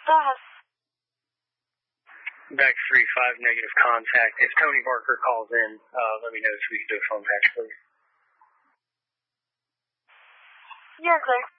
Yes. Back 3-5, negative contact. If Tony Barker calls in, let me know so we can do a phone patch, please. You're clear.